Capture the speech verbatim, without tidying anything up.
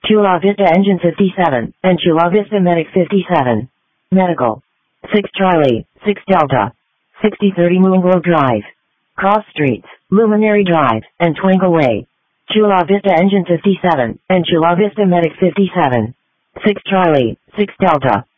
Chula Vista Engine fifty-seven, and Chula Vista Medic fifty-seven. Medical. six Charlie, six Delta. sixty thirty Moon Grove Drive. Cross Streets, Luminary Drive, and Twinkle Way. Chula Vista Engine fifty-seven, and Chula Vista Medic fifty-seven. six Charlie, six Delta.